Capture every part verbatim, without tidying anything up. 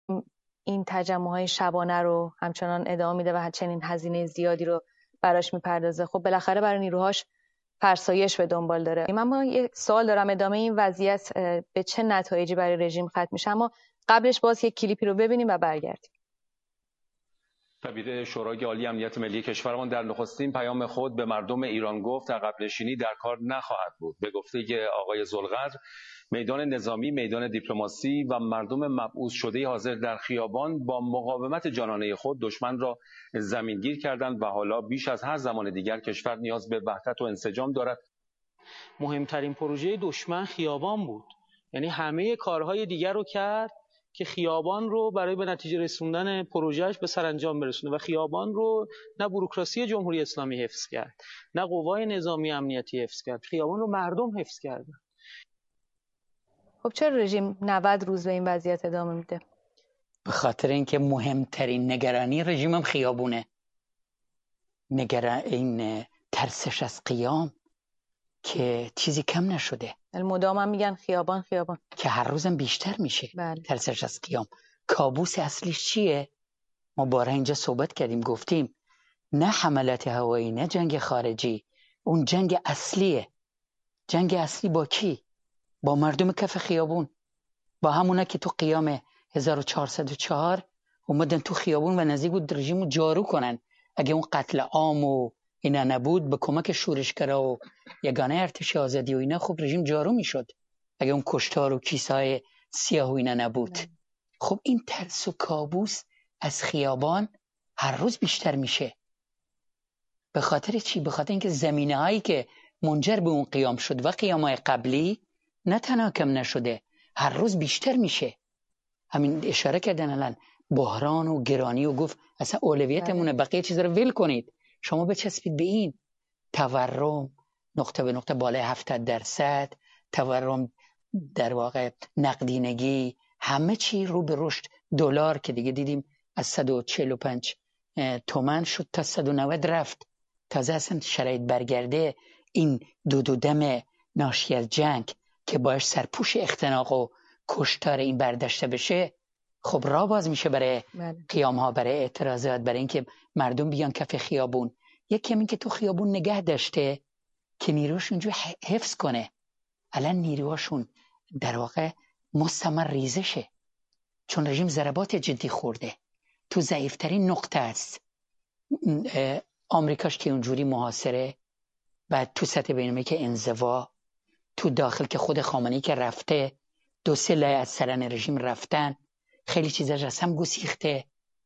این تجمع‌های شبانه رو همچنان ادامه میده و چنین هزینه زیادی رو براش میپردازه. خب بالاخره برای نیروهاش فرسایش به دنبال داره. من ما یک سوال دارم، ادامه این وضعیت به چه نتایجی برای رژیم ختم میشه؟ اما قبلش باز یک کلیپی رو ببینیم و برگردیم. دبیر شورای عالی امنیت ملی کشورمان در نخستین پیام خود به مردم ایران گفت عقب‌نشینی در کار نخواهد بود. به گفته آقای ذوالقدر، میدان نظامی، میدان دیپلماسی و مردم مبعوث شده حاضر در خیابان با مقاومت جانانه خود دشمن را زمینگیر کردند و حالا بیش از هر زمان دیگر کشور نیاز به وحدت و انسجام دارد. مهمترین پروژه دشمن خیابان بود، یعنی همه کارهای دیگر رو کرد که خیابان رو برای به نتیجه رسوندن پروژهش به سرانجام برسونه و خیابان رو نه بوروکراسی جمهوری اسلامی حفظ کرد، نه قوای نظامی امنیتی حفظ کرد، خیابان رو مردم حفظ کردن. خب چرا رژیم نود روز به این وضعیت ادامه میده؟ به خاطر اینکه مهمترین نگرانی رژیمم خیابونه. نگران این ترسش از قیام که چیزی کم نشده. مدام هم میگن خیابان خیابان که هر روزم بیشتر میشه. بله. ترسش از قیام. کابوس اصلیش چیه؟ ما بارها اینجا صحبت کردیم، گفتیم نه حملات هوایی، نه جنگ خارجی، اون جنگ اصلیه. جنگ اصلی با کی؟ با مردم کف خیابون، با همونا که تو قیام هزار و چهارصد و چهار اومدن تو خیابون و نزدیک بود رژیمو جارو کنن. اگه اون قتل عام و اینا نبود، به کمک شورشگرا و یگانه ارتش آزادی و اینا، خب رژیم جارو میشد. اگه اون کشتار و کیسای سیاه و اینا نبود. خب این ترس و کابوس از خیابان هر روز بیشتر میشه. به خاطر چی؟ به خاطر اینکه زمینه هایی که منجر به اون قیام شد و قیامای قبلی نه تنها کم نشده، هر روز بیشتر میشه. همین اشاره کردن الان بحران و گرانی و گفت اصلا اولویتمونه، بقیه چیزا رو ول کنید، شما بچسبید به این. تورم نقطه به نقطه بالای هفتاد درصد، تورم در واقع نقدینگی، همه چی رو به رشد. دلار که دیگه دیدیم از صد و چهل و پنج تومان شد تا صد و نود رفت. تازه اصلا شرایط برگرده. این دو دو دم ناشی از جنگ که باش سرپوش اختناق و کشتار این برداشته بشه، خب راه باز میشه برای قیام ها، برای اعتراضات، برای اینکه مردم بیان کف خیابون. یکی همین که تو خیابون نگه داشته که نیروش اونجا حفظ کنه. الان نیروهاشون در واقع مستمر ریزشه، چون رژیم ضربات جدی خورده. تو ضعیفترین نقطه است. آمریکاش که اونجوری محاصره، بعد تو سطح بین‌المللی که انزوا، تو داخل که خود خامنه‌ای که رفته، دو سه لایه از سران رژیم رفتن، خیلی چیزاش از هم گسیخته،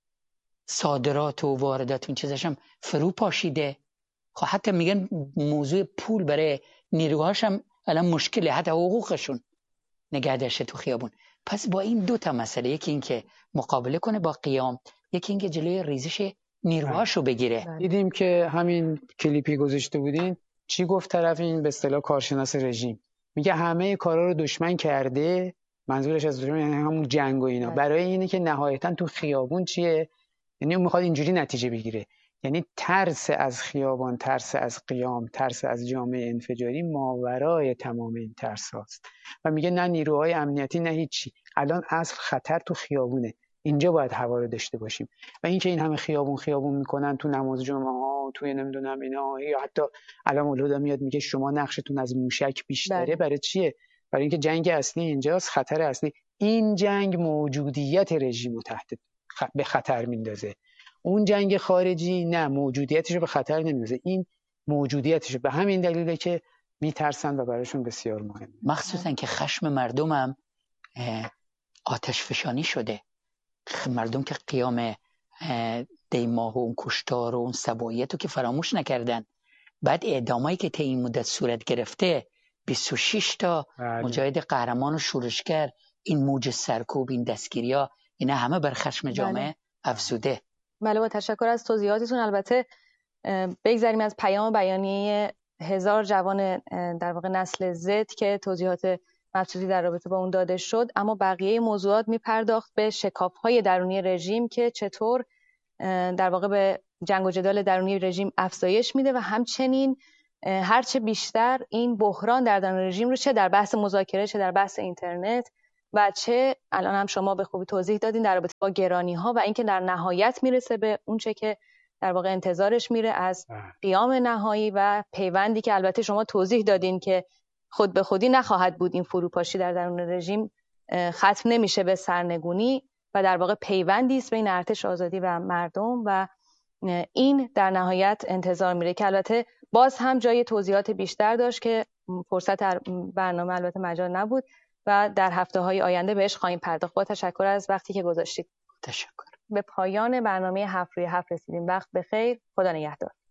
صادرات و واردات این چیزاش هم فرو پاشیده. خب حتی میگن موضوع پول برای نیروهاش هم الان مشکله، حتی حقوقشون نگه داشته تو خیابون. پس با این دو تا مسئله، یکی این که مقابله کنه با قیام، یکی این که جلوی ریزش نیروهاشو بگیره. دیدیم که همین کلیپی گذاشته بودین، چی گفت طرف این به اصطلاح کارشناس رژیم؟ میگه همه کارا رو دشمن کرده، منظورش از دشمن یعنی همون جنگ و اینا، برای اینه که نهایتا تو خیابون چیه، یعنی اون میخواد اینجوری نتیجه بگیره. یعنی ترس از خیابان، ترس از قیام، ترس از جامعه انفجاری ماورای تمام این ترس هاست. و میگه نه نیروهای امنیتی نه هیچی، الان اصل خطر تو خیابونه، اینجا باید هوا رو داشته باشیم. و اینکه این همه خیابون خیابون میکنن تو نماز جمعه ها، توی نمیدونم اینا، یا حتی الان مولودا میاد میگه شما نقشتون از موشک بیشتره. بله. برای چیه؟ برای اینکه جنگ اصلی اینجاست، خطر اصلی این جنگ موجودیت رژیم رو تحت خ... به خطر میندازه. اون جنگ خارجی نه، موجودیتش رو به خطر نمیندازه، این موجودیتش. به همین دلیله که میترسن و براشون بسیار مهمه. مخصوصا که خشم مردمم آتش فشانی شده. مردم که قیام دیماه و اون کشتار و اون سباییت رو که فراموش نکردن. بعد اعدامایی که طی این مدت صورت گرفته، بیست و شش تا بله. مجاهد قهرمان و شورشگر، این موج سرکوب، این دستگیری‌ها، اینا همه بر خشم جامعه بله. افزوده. بله، با تشکر از توضیحاتتون. البته بگذاریم از پیام بیانیه هزار جوان در واقع نسل زد که توضیحات مبسوطی در رابطه با اون داده شد، اما بقیه موضوعات میپرداخت به شکاف‌های درونی رژیم که چطور در واقع به جنگ و جدال درونی رژیم افزایش میده و همچنین هرچه بیشتر این بحران در درون رژیم رو چه در بحث مذاکره چه در بحث اینترنت و چه الان هم شما به خوبی توضیح دادین در رابطه با گرانی ها و اینکه در نهایت میرسه به اون چه که در واقع انتظارش میره از قیام نهایی و پیوندی که البته شما توضیح دادین که خود به خودی نخواهد بود، این فروپاشی در درون رژیم ختم نمیشه به سرنگونی و در واقع پیوندی است بین ارتش آزادی و مردم و این در نهایت انتظار میره که البته باز هم جای توضیحات بیشتر داشت که فرصت برنامه البته مجال نبود و در هفته‌های آینده بهش خواهیم پرداخت. با تشکر از وقتی که گذاشتید. تشکر. به پایان برنامه هفت روی هفت رسیدیم. وقت بخیر. خدا نگهدار.